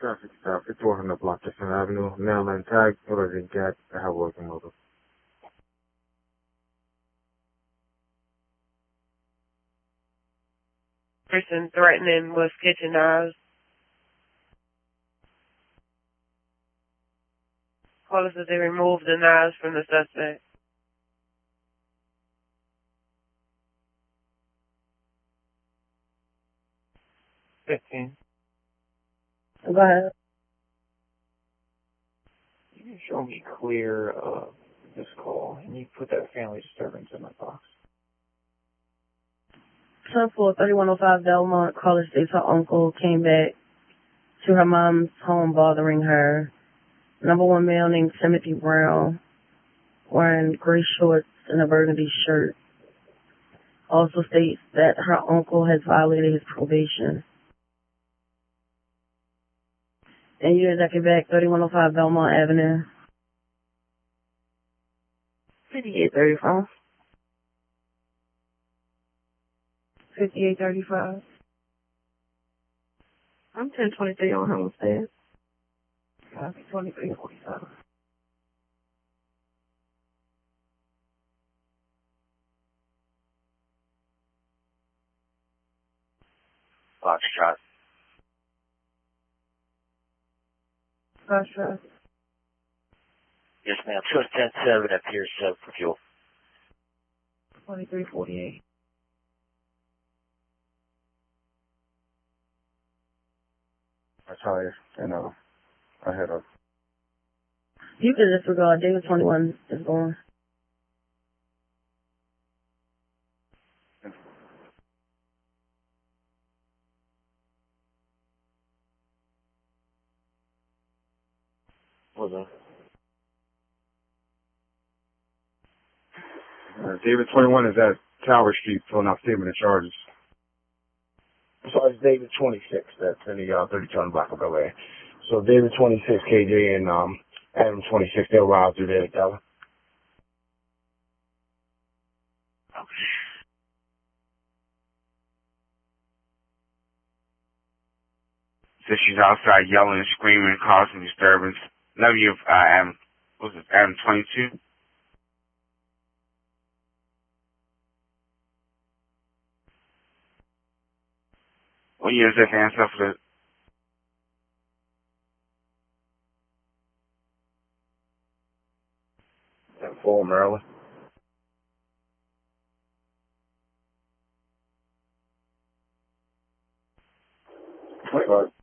Traffic stop, 400 block Jefferson Avenue, Maryland tag, order get, I have working order. Person threatening with kitchen knives. Callers said they removed the knives from the suspect. Go ahead. You can show me clear of this call, and you put that family disturbance in my box. 10-4-3105 Belmont. Caller states her uncle came back to her mom's home bothering her. Number one male named Timothy Brown, wearing gray shorts and a burgundy shirt. Also states that her uncle has violated his probation. And you that get back 3105 Belmont Avenue. 5835. 5835. I'm 1023 on Homestead. 2347. Foxtrot. Foxtrot. Yes, ma'am. 210-7 appears for fuel. 2348. That's higher, and ahead of. You can disregard. David 21 is going. What's up? David 21 is at Tower Street filling out statement of charges. So it's David 26, that's in the 3200 block of LA. So David 26, KJ, and Adam 26, they'll ride through there together. So she's outside yelling and screaming, causing disturbance. Love you, Adam. What's it, Adam 22? What year is that answer for the... In Fort Maryland. 25.